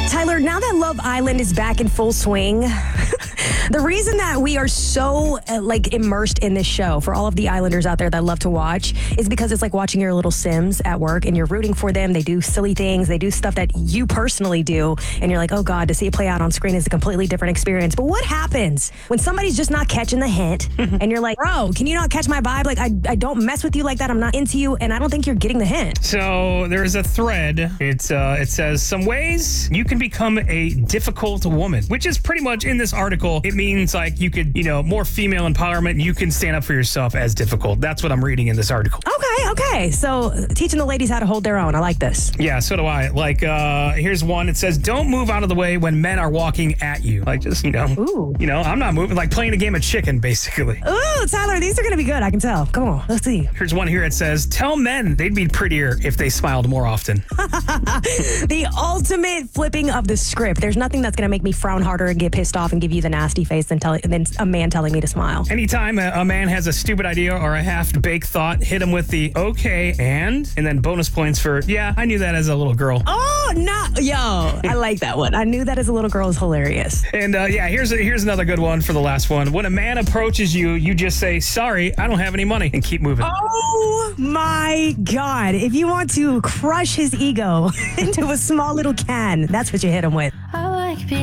Tyler, now that Love Island is back in full swing, the reason that we are so immersed in this show for all of the Islanders out there that love to watch is because it's like watching your little Sims at work and you're rooting for them. They do silly things. They do stuff that you personally do. And you're like, oh God, to see it play out on screen is a completely different experience. But what happens when somebody's just not catching the hint and you're like, bro, can you not catch my vibe? Like, I don't mess with you like that. I'm not into you. And I don't think you're getting the hint. So there's a thread. It says some ways you can become a difficult woman, which is pretty much in this article. It means like you could, more female empowerment. You can stand up for yourself as difficult. That's what I'm reading in this article. Okay. So teaching the ladies how to hold their own. I like this. Yeah, so do I. Like, here's one. It says, don't move out of the way when men are walking at you. Like, just, Ooh. I'm not moving. Like playing a game of chicken, basically. Ooh, Tyler, these are going to be good. I can tell. Come on, let's see. Here's one here. It says, tell men they'd be prettier if they smiled more often. The ultimate flipping of the script. There's nothing that's going to make me frown harder and get pissed off and give you the nasty face than a man telling me to smile. Anytime a man has a stupid idea or a half-baked thought, hit him with the okay and then bonus points for, yeah, I knew that as a little girl. Oh, no. Yo, I like that one. I knew that as a little girl is hilarious. And here's another good one for the last one. When a man approaches you, you just say, sorry, I don't have any money, and keep moving. Oh my God. If you want to crush his ego into a small little can, that's what you hit him with.